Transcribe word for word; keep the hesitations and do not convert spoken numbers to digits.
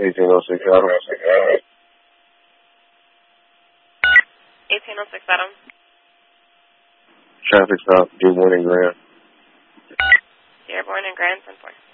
eighteen oh six Adam. eighteen oh six Adam. Traffic stop, Dearborn and Grand. Dearborn and Grand, ten four.